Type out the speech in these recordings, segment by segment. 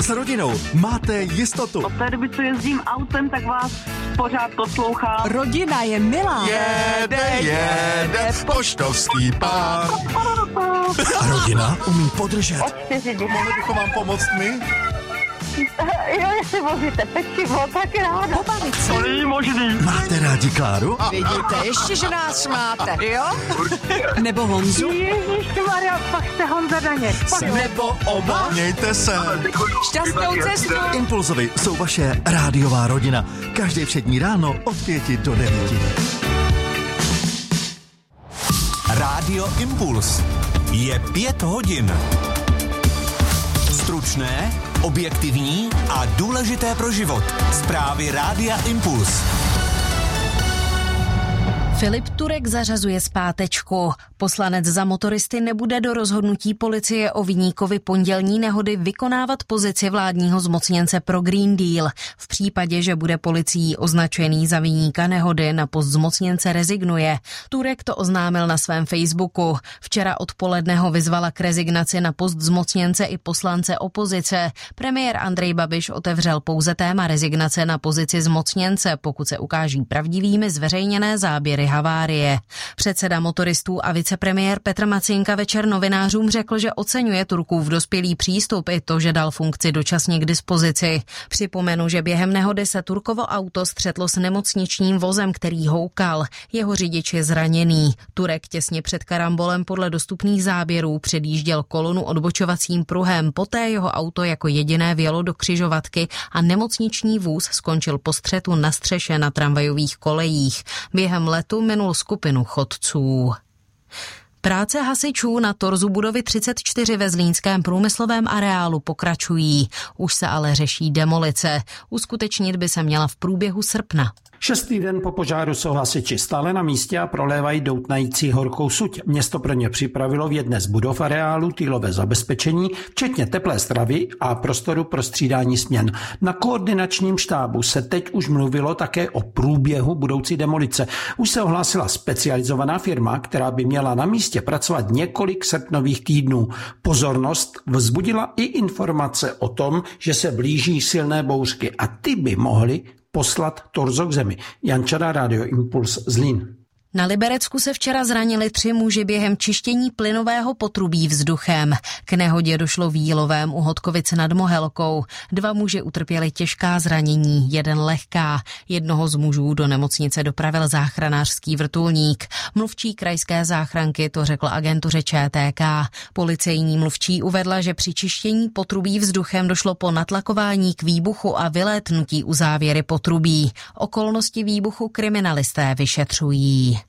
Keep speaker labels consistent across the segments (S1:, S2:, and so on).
S1: S rodinou máte jistotu.
S2: Od té doby, co jezdím autem, tak vás pořád poslouchám.
S3: Rodina je milá.
S1: Jede poštovský pán. A rodina umí podržet. Mohli bychom vám pomoct my?
S2: Jo, jestli vozíte pečivo, tak ráda.
S3: Pobavit se.
S2: To není možný.
S1: Máte rádi Kláru?
S3: Vidíte, ještě, že nás máte, jo? Nebo Honzu?
S2: Ježišmarja, pak jste Honza Daněk.
S3: Nebo oba?
S1: Mějte se.
S3: Šťastnou cestu.
S1: Impulzovi jsou vaše rádiová rodina. Každý všední ráno od 5 do 9.
S4: Rádio Impuls. Je 5 hodin. Stručné, objektivní a důležité pro život. Zprávy Rádia Impuls.
S5: Filip Turek zařazuje zpátečku. Poslanec za motoristy nebude do rozhodnutí policie o viníkovi pondělní nehody vykonávat pozici vládního zmocněnce pro Green Deal. V případě, že bude policií označený za viníka nehody, na post zmocněnce rezignuje. Turek to oznámil na svém Facebooku. Včera odpoledne ho vyzvala k rezignaci na post zmocněnce i poslance opozice. Premiér Andrej Babiš otevřel pouze téma rezignace na pozici zmocněnce, pokud se ukáží pravdivými zveřejněné záběry havárie. Předseda motoristů a vicepremiér Petr Macynka večer novinářům řekl, že oceňuje Turkův dospělý přístup i to, že dal funkci dočasně k dispozici. Připomenu, že během nehody se Turkovo auto střetlo s nemocničním vozem, který houkal. Jeho řidič je zraněný. Turek těsně před karambolem podle dostupných záběrů předjížděl kolonu odbočovacím pruhem, poté jeho auto jako jediné vjelo do křižovatky a nemocniční vůz skončil po střetu na střeše na tramvajových kolejích. Během letu minul skupinu chodců. Práce hasičů na torzu budovy 34 ve zlínském průmyslovém areálu pokračují. Už se ale řeší demolice. Uskutečnit by se měla v průběhu srpna.
S6: 6. den po požáru jsou hasiči stále na místě a prolévají doutnající horkou suť. Město pro ně připravilo v jedné z budov areálu týlové zabezpečení, včetně teplé stravy a prostoru pro střídání směn. Na koordinačním štábu se teď už mluvilo také o průběhu budoucí demolice. Už se ohlásila specializovaná firma, která by měla na místě pracovat několik srpnových týdnů. Pozornost vzbudila i informace o tom, že se blíží silné bouřky a ty by mohly poslat torzo k zemi. Jan Čada, Radio Impuls, Zlín.
S5: Na Liberecku se včera zranili 3 muži během čištění plynového potrubí vzduchem. K nehodě došlo v Jílovém u Hodkovic nad Mohelkou. 2 muži utrpěli těžká zranění, 1 lehká. Jednoho z mužů do nemocnice dopravil záchranářský vrtulník. Mluvčí krajské záchranky to řekl agentuře ČTK. Policejní mluvčí uvedla, že při čištění potrubí vzduchem došlo po natlakování k výbuchu a vylétnutí uzávěry potrubí. Okolnosti výbuchu kriminalisté vyšetřují.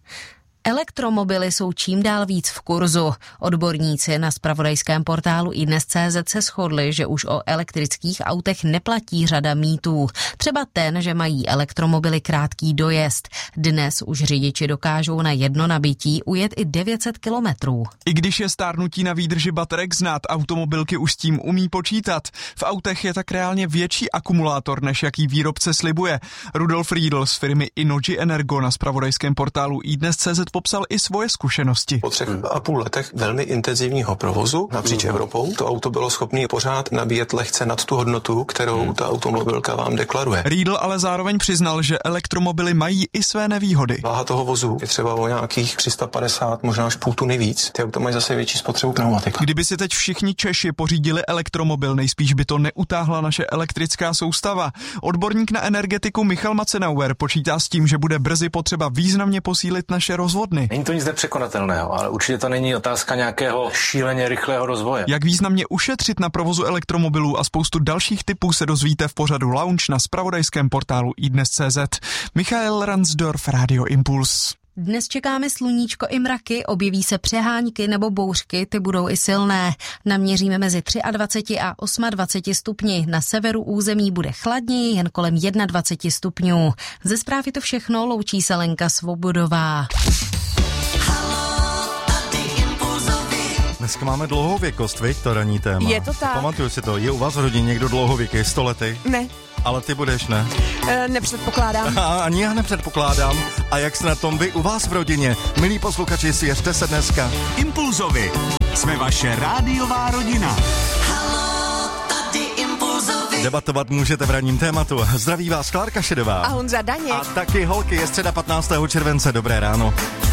S5: Elektromobily jsou čím dál víc v kurzu. Odborníci na zpravodajském portálu iDnes.cz se shodli, že už o elektrických autech neplatí řada mýtů. Třeba ten, že mají elektromobily krátký dojezd. Dnes už řidiči dokážou na jedno nabití ujet i 900 kilometrů.
S7: I když je stárnutí na výdrži baterek znát, automobilky už s tím umí počítat. V autech je tak reálně větší akumulátor, než jaký výrobce slibuje. Rudolf Riedl z firmy Innogy Energo na zpravodajském portálu iDnes.cz popsal i svoje zkušenosti.
S8: Po 3,5 letech velmi intenzivního provozu napříč Evropou to auto bylo schopné pořád nabíjet lehce nad tu hodnotu, kterou ta automobilka vám deklaruje.
S7: Riedl ale zároveň přiznal, že elektromobily mají i své nevýhody.
S8: Váha toho vozu je třeba o nějakých 350, možná až půl tuny víc. Ty auta mají zase větší spotřebu pneumatik.
S7: Kdyby si teď všichni Češi pořídili elektromobil, nejspíš by to neutáhla naše elektrická soustava. Odborník na energetiku Michal Macenauer počítá s tím, že bude brzy potřeba významně posílit naše rozvodny.
S9: Není to nic nepřekonatelného, ale určitě to není otázka nějakého šíleně rychlého rozvoje.
S7: Jak významně ušetřit na provozu elektromobilů a spoustu dalších typů se dozvíte v pořadu Lounge na zpravodajském portálu iDnes.cz. Michael Ransdorf, Radio Impuls.
S5: Dnes čekáme sluníčko i mraky, objeví se přehánky nebo bouřky, ty budou i silné. Naměříme mezi 23 a 28 stupni. Na severu území bude chladněji, jen kolem 21 stupňů. Ze zprávy to všechno, loučí se Lenka Svobodová.
S1: Dneska máme dlouhověkost, viď, to ranní téma.
S3: Je to tak.
S1: Pamatuju si to, je u vás v rodině někdo dlouhověký, 100 lety?
S3: Ne.
S1: Ale ty budeš, ne?
S3: Nepředpokládám.
S1: Ani já nepředpokládám. A jak se na tom vy u vás v rodině? Milí posluchači, svěřte se dneska
S4: Impulzovi. Jsme vaše rádiová rodina.
S10: Haló, tady Impuls.
S1: Debatovat můžete v ranním tématu. Zdraví vás Klárka Šedová.
S3: A Honza Daněk.
S1: A taky holky, je středa 15. července. Dobré ráno.